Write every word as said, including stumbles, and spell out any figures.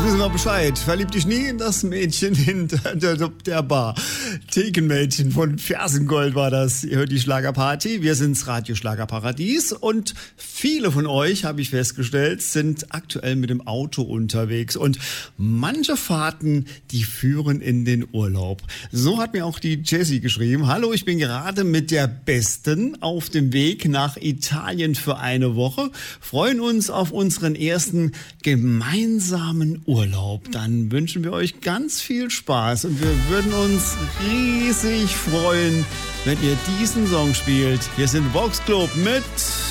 wissen wir Bescheid. Verlieb dich nie in das Mädchen hinter der, der Bar. Thekenmädchen von Fersengold war das. Ihr hört die Schlagerparty. Wir sind's Radio Schlagerparadies. Und viele von euch, habe ich festgestellt, sind aktuell mit dem Auto unterwegs. Und manche Fahrten, die führen in den Urlaub. So hat mir auch die Jessie geschrieben. Hallo, ich bin gerade mit der Besten auf dem Weg nach Italien für eine Woche. Freuen uns auf unseren ersten gemeinsamen Urlaub. Dann wünschen wir euch ganz viel Spaß und wir würden uns riesig freuen, wenn ihr diesen Song spielt. Wir sind Vox Club mit